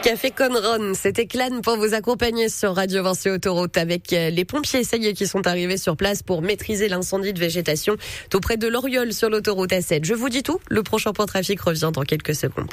Café Conron, c'était Clan pour vous accompagner sur Radio Vinci Autoroute avec les pompiers, ça y est, qui sont arrivés sur place pour maîtriser l'incendie de végétation tout près de l'Oriole sur l'autoroute A7. Je vous dis tout, le prochain point trafic revient dans quelques secondes.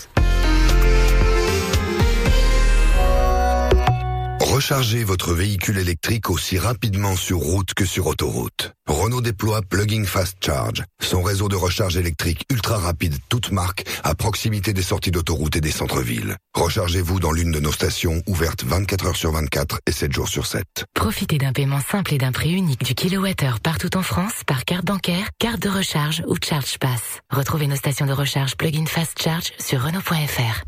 Rechargez votre véhicule électrique aussi rapidement sur route que sur autoroute. Renault déploie Plug-in Fast Charge, son réseau de recharge électrique ultra rapide toute marque à proximité des sorties d'autoroute et des centres-villes. Rechargez-vous dans l'une de nos stations ouvertes 24 heures sur 24 et 7 jours sur 7. Profitez d'un paiement simple et d'un prix unique du kilowattheure partout en France par carte bancaire, carte de recharge ou Charge Pass. Retrouvez nos stations de recharge Plug-in Fast Charge sur Renault.fr.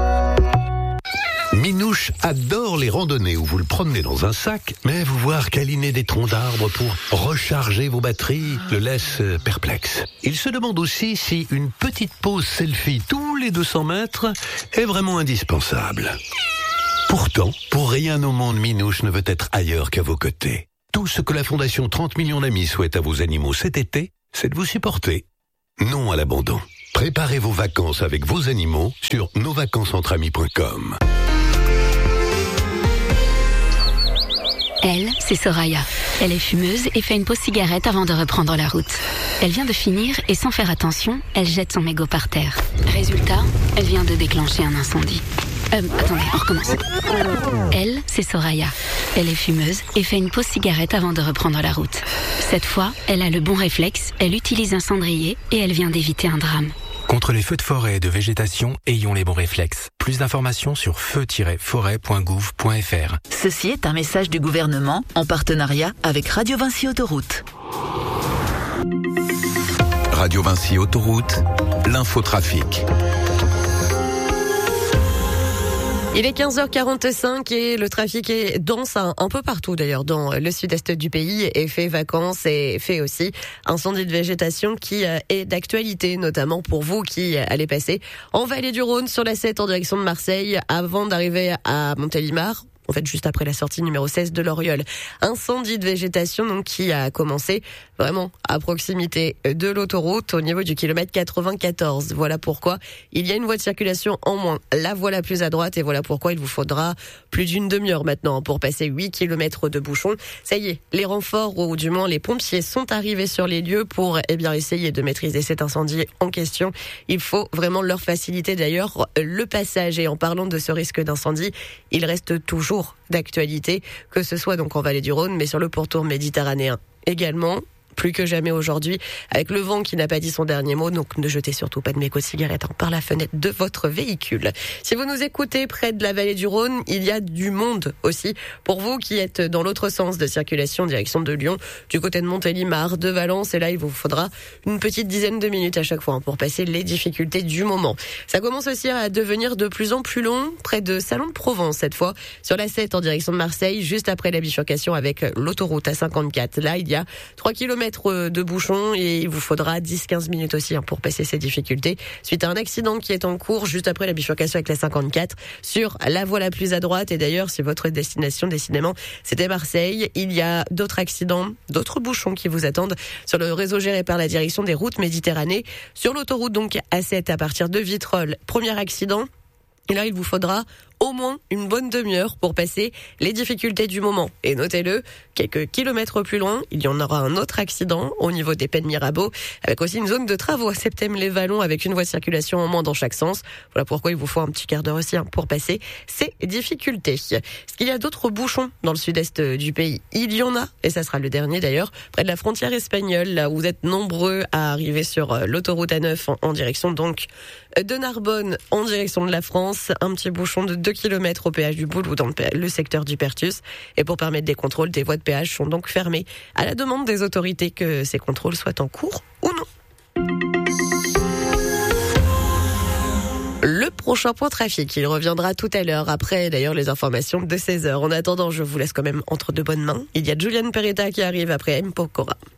Minouche adore les randonnées où vous le promenez dans un sac, mais vous voir câliner des troncs d'arbres pour recharger vos batteries le laisse perplexe. Il se demande aussi si une petite pause selfie tous les 200 mètres est vraiment indispensable. Pourtant, pour rien au monde, Minouche ne veut être ailleurs qu'à vos côtés. Tout ce que la Fondation 30 millions d'amis souhaite à vos animaux cet été, c'est de vous supporter. Non à l'abandon. Préparez vos vacances avec vos animaux sur nosvacancesentramis.com. Elle, c'est Soraya. Elle est fumeuse et fait une pause cigarette avant de reprendre la route. Elle vient de finir et sans faire attention, elle jette son mégot par terre. Résultat, elle vient de déclencher un incendie. Attendez, on recommence. Elle, c'est Soraya. Elle est fumeuse et fait une pause cigarette avant de reprendre la route. Cette fois, elle a le bon réflexe, elle utilise un cendrier et elle vient d'éviter un drame. Contre les feux de forêt et de végétation, ayons les bons réflexes. Plus d'informations sur feu-forêt.gouv.fr. Ceci est un message du gouvernement en partenariat avec Radio Vinci Autoroute. Radio Vinci Autoroute, l'infotrafic. Il est 15h45 et le trafic est dense un peu partout d'ailleurs dans le sud-est du pays. Effet vacances et fait aussi incendie de végétation qui est d'actualité, notamment pour vous qui allez passer en vallée du Rhône sur la 7 en direction de Marseille avant d'arriver à Montélimar. En fait, juste après la sortie numéro 16 de l'Oriole. Incendie de végétation donc qui a commencé vraiment à proximité de l'autoroute au niveau du kilomètre 94. Voilà pourquoi il y a une voie de circulation en moins. La voie la plus à droite et voilà pourquoi il vous faudra plus d'une demi-heure maintenant pour passer 8 kilomètres de bouchons. Ça y est, les renforts ou du moins les pompiers sont arrivés sur les lieux pour essayer de maîtriser cet incendie en question. Il faut vraiment leur faciliter d'ailleurs le passage. Et en parlant de ce risque d'incendie, il reste toujours d'actualité, que ce soit donc en vallée du Rhône, mais sur le pourtour méditerranéen également. Plus que jamais aujourd'hui, avec le vent qui n'a pas dit son dernier mot, donc ne jetez surtout pas de mégots de cigarettes par la fenêtre de votre véhicule. Si vous nous écoutez près de la vallée du Rhône, il y a du monde aussi. Pour vous qui êtes dans l'autre sens de circulation, direction de Lyon, du côté de Montélimar, de Valence, et là il vous faudra une petite dizaine de minutes à chaque fois pour passer les difficultés du moment. Ça commence aussi à devenir de plus en plus long, près de Salon de Provence cette fois, sur la 7 en direction de Marseille, juste après la bifurcation avec l'autoroute A54. Là, il y a 3 km de bouchons et il vous faudra 10-15 minutes aussi pour passer ces difficultés suite à un accident qui est en cours juste après la bifurcation avec la 54 sur la voie la plus à droite. Et d'ailleurs, si votre destination décidément c'était Marseille, il y a d'autres accidents, d'autres bouchons qui vous attendent sur le réseau géré par la direction des routes Méditerranée sur l'autoroute donc A7 à partir de Vitrolles. Premier accident. Et là, il vous faudra au moins une bonne demi-heure pour passer les difficultés du moment. Et notez-le, quelques kilomètres plus loin, il y en aura un autre accident au niveau des Pennes Mirabeau, avec aussi une zone de travaux à Septème-les-Vallons avec une voie de circulation en moins dans chaque sens. Voilà pourquoi il vous faut un petit quart d'heure aussi pour passer ces difficultés. Est-ce qu'il y a d'autres bouchons dans le sud-est du pays? Il y en a, et ça sera le dernier d'ailleurs, près de la frontière espagnole, là où vous êtes nombreux à arriver sur l'autoroute A9 en direction donc de Narbonne en direction de la France. Un petit bouchon de 2 km au péage du Boul ou dans le secteur du Pertus. Et pour permettre des contrôles, des voies de péage sont donc fermées à la demande des autorités que ces contrôles soient en cours ou non. Le prochain point trafic, il reviendra tout à l'heure, après d'ailleurs les informations de 16h. En attendant, je vous laisse quand même entre de bonnes mains. Il y a Julian Peretta qui arrive après M. Pokora.